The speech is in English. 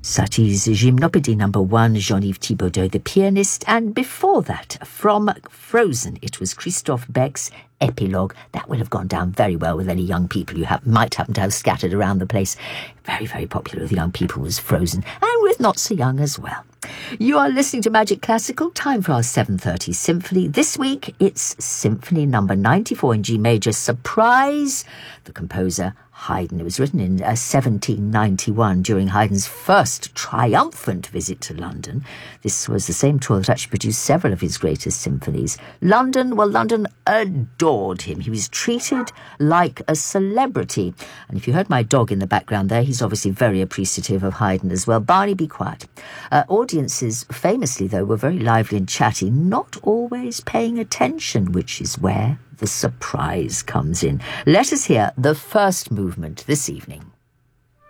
Satie's Gymnopédie number 1, Jean-Yves Thibaudeau, the pianist, and before that, from Frozen, it was Christophe Beck's Epilogue. That will have gone down very well with any young people you might happen to have scattered around the place. Very, very popular with young people was Frozen, and with not so young as well. You are listening to Magic Classical, time for our 7:30 Symphony. This week, it's Symphony number 94 in G major, Surprise, the composer Haydn. It was written in 1791 during Haydn's first triumphant visit to London. This was the same tour that actually produced several of his greatest symphonies. London adored him. He was treated like a celebrity. And if you heard my dog in the background there, he's obviously very appreciative of Haydn as well. Barney, be quiet. Audiences, famously though, were very lively and chatty, not always paying attention, which is where the surprise comes in. Let us hear the first movement this evening.